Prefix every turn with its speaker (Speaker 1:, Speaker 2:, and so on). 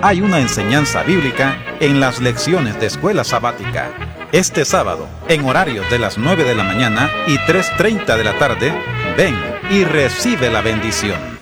Speaker 1: hay una enseñanza bíblica en las lecciones de Escuela Sabática. Este sábado, en horarios de las 9 de la mañana y 3:30 de la tarde, ven y recibe la bendición.